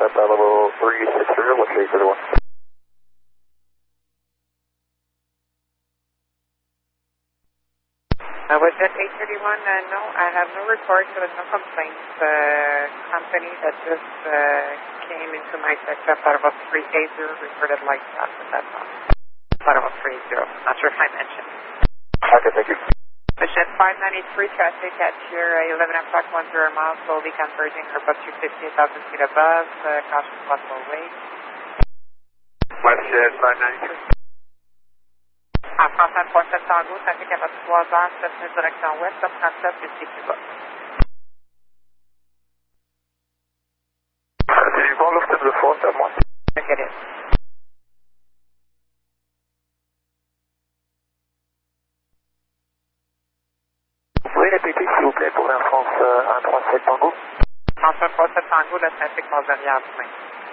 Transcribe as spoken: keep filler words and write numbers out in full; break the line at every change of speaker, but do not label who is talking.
That's uh, level three six zero, what's eight zero one?
Uh, was that eight thirty-one? Uh, no, I have no reports. There was no complaints. The uh, company that just uh, came into my sector, Parvo three eight zero, reported like that, but that's all. Parvo three eight zero. Not sure if I mentioned.
Okay, thank you.
Mission five ninety-three, traffic at your uh, eleven o'clock, one zero miles, slowly converging for about two hundred fifty thousand feet above. Uh, caution possible wait.
Westjet five ninety-three.
En français, trois sept Tango, trafic à partir de trois heures, sept minutes direction ouest, top trente-sept, ici plus bas.
Du vent luft de front à moi.
Ok, it is.
Vous pouvez répéter s'il vous plaît pour Air France euh, un trois sept Tango?
Français trois sept Tango, le trafic passe derrière demain.